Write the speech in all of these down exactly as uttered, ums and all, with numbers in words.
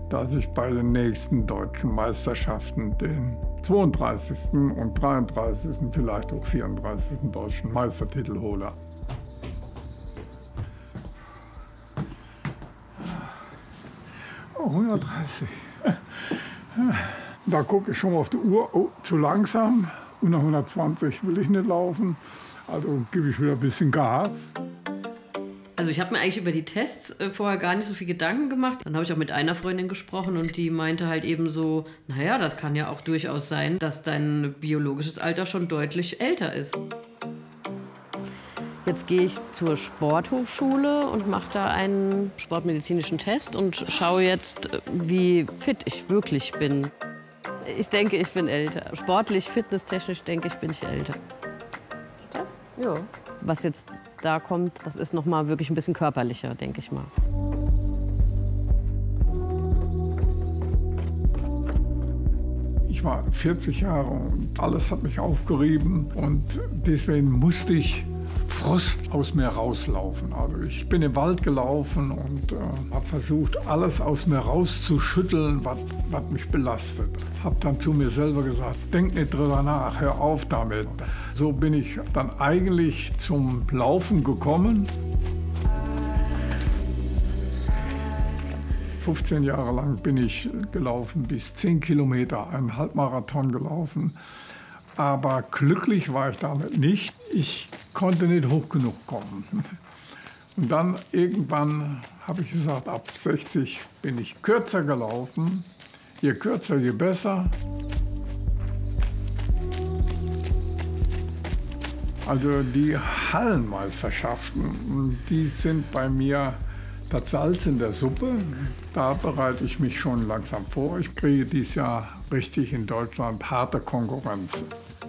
dass ich bei den nächsten deutschen Meisterschaften den zweiunddreißigsten und dreiunddreißigsten, vielleicht auch vierunddreißigsten deutschen Meistertitel hole. Oh, hundertdreißig. Da gucke ich schon mal auf die Uhr. Oh, zu langsam. Unter hundertzwanzig will ich nicht laufen. Also gebe ich wieder ein bisschen Gas. Also ich habe mir eigentlich über die Tests äh, vorher gar nicht so viel Gedanken gemacht. Dann habe ich auch mit einer Freundin gesprochen und die meinte halt eben so, naja, das kann ja auch durchaus sein, dass dein biologisches Alter schon deutlich älter ist. Jetzt gehe ich zur Sporthochschule und mache da einen sportmedizinischen Test und schaue jetzt, wie fit ich wirklich bin. Ich denke, ich bin älter. Sportlich, fitnesstechnisch denke ich, bin ich älter. Das? Ja. Was jetzt da kommt, das ist noch mal wirklich ein bisschen körperlicher, denke ich mal. Ich war vierzig Jahre und alles hat mich aufgerieben und deswegen musste ich Frust aus mir rauslaufen. Also ich bin im Wald gelaufen und äh, habe versucht, alles aus mir rauszuschütteln, was mich belastet. Habe dann zu mir selber gesagt, denk nicht drüber nach, hör auf damit. So bin ich dann eigentlich zum Laufen gekommen. fünfzehn Jahre lang bin ich gelaufen, bis zehn Kilometer, einen Halbmarathon gelaufen. Aber glücklich war ich damit nicht. Ich konnte nicht hoch genug kommen. Und dann irgendwann habe ich gesagt, ab sechzig bin ich kürzer gelaufen. Je kürzer, je besser. Also die Hallenmeisterschaften, die sind bei mir das Salz in der Suppe. Da bereite ich mich schon langsam vor. Ich kriege dieses Jahr richtig in Deutschland harte Konkurrenz.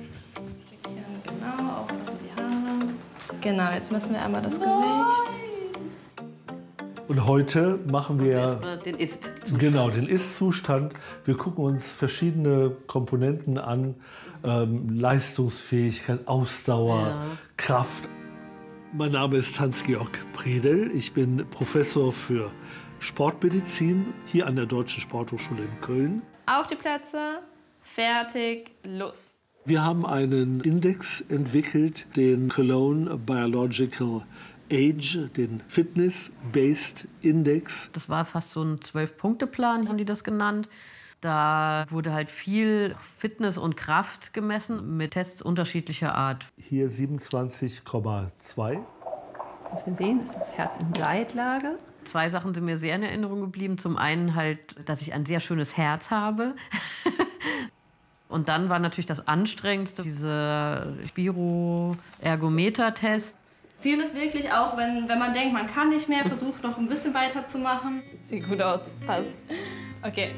Genau, aufpassen die Haare. Genau, jetzt messen wir einmal das Gewicht. Und heute machen wir den Ist-Zustand. Genau, den Ist-Zustand. Wir gucken uns verschiedene Komponenten an. Ähm, Leistungsfähigkeit, Ausdauer, ja. Kraft. Mein Name ist Hans-Georg Predel. Ich bin Professor für Sportmedizin hier an der Deutschen Sporthochschule in Köln. Auf die Plätze, fertig, los. Wir haben einen Index entwickelt, den Cologne Biological Age, den Fitness-Based Index. Das war fast so ein Zwölf-Punkte-Plan, haben die das genannt. Da wurde halt viel Fitness und Kraft gemessen mit Tests unterschiedlicher Art. Hier siebenundzwanzig Komma zwei. Was wir sehen, ist das Herz in Gleitlage. Zwei Sachen sind mir sehr in Erinnerung geblieben. Zum einen halt, dass ich ein sehr schönes Herz habe. Und dann war natürlich das Anstrengendste, dieser Spiro-Ergometer-Test. Ziel ist wirklich auch, wenn, wenn man denkt, man kann nicht mehr, versucht noch ein bisschen weiterzumachen. Sieht gut aus, passt. Okay.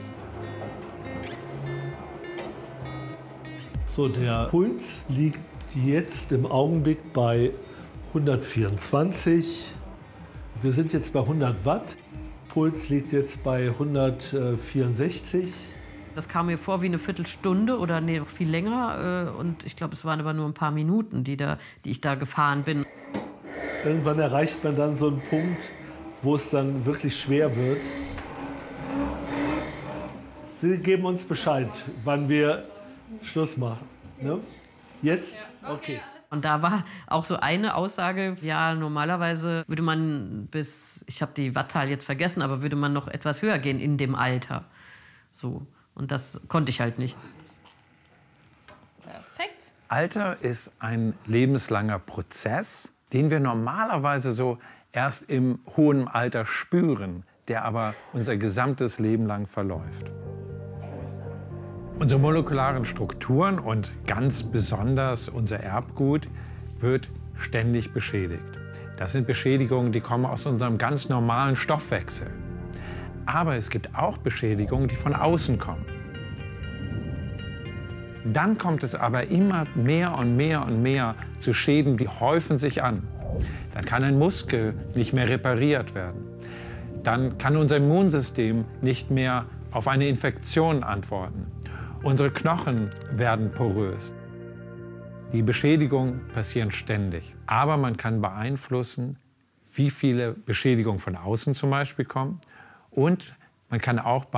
So, der Puls liegt jetzt im Augenblick bei hundertvierundzwanzig. Wir sind jetzt bei hundert Watt. Puls liegt jetzt bei hundertvierundsechzig. Das kam mir vor wie eine Viertelstunde oder nee, viel länger. Und ich glaube, es waren aber nur ein paar Minuten, die, da, die ich da gefahren bin. Irgendwann erreicht man dann so einen Punkt, wo es dann wirklich schwer wird. Sie geben uns Bescheid, wann wir Schluss machen. Ne? Jetzt? Okay. Und da war auch so eine Aussage, ja, normalerweise würde man bis, ich habe die Wattzahl jetzt vergessen, aber würde man noch etwas höher gehen in dem Alter. So. Und das konnte ich halt nicht. Perfekt. Alter ist ein lebenslanger Prozess, den wir normalerweise so erst im hohen Alter spüren, der aber unser gesamtes Leben lang verläuft. Unsere molekularen Strukturen und ganz besonders unser Erbgut wird ständig beschädigt. Das sind Beschädigungen, die kommen aus unserem ganz normalen Stoffwechsel. Aber es gibt auch Beschädigungen, die von außen kommen. Dann kommt es aber immer mehr und mehr und mehr zu Schäden, die häufen sich an. Dann kann ein Muskel nicht mehr repariert werden. Dann kann unser Immunsystem nicht mehr auf eine Infektion antworten. Unsere Knochen werden porös. Die Beschädigungen passieren ständig. Aber man kann beeinflussen, wie viele Beschädigungen von außen zum Beispiel kommen. Und man kann auch